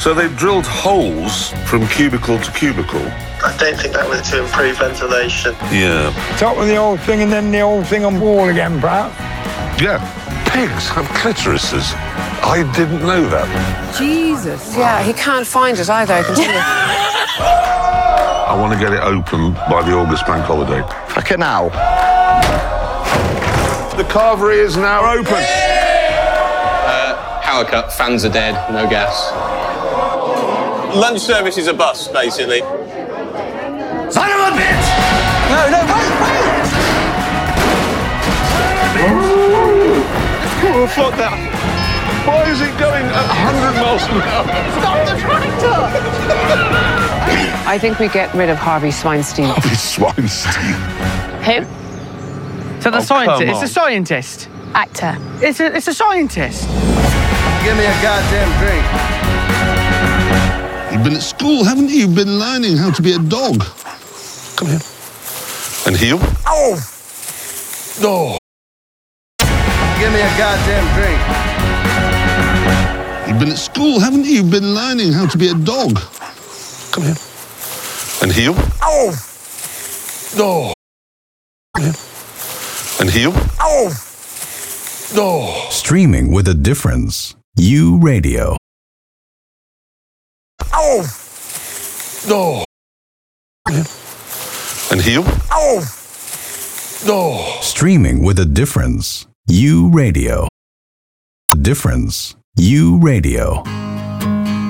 So they drilled holes from cubicle to cubicle. I don't think that was to improve ventilation. Yeah. Top of the old thing and then the old thing on wall again, perhaps. Yeah. Pigs have clitorises. I didn't know that. Jesus. Yeah, he can't find it either, I can tell you. I want to get it open by the August bank holiday. Fucking hell. The carvery is now open. Power cut, fans are dead, no gas. Lunch service is a bust, basically. Son of a bitch! No, wait! Oh, fuck that. Why is it going at 100 miles an hour? Stop the tractor! I think we get rid of Harvey Swinstein. Harvey Swinstein. Who? So the scientist, it's a scientist. Actor. It's a scientist. Give me a goddamn drink. You've been at school, haven't you? You've been learning how to be a dog. Come here. And heel. Oh! Oh. Give me a goddamn drink. You've been at school, haven't you? You've been learning how to be a dog. Come here. And heel. Oh! Oh. Come here. And heel. Oh! Oh. Streaming with a difference. You Radio. Oh! Oh. Come here. And heel. Oh! Oh. Streaming with a difference. You Radio. Difference. You Radio.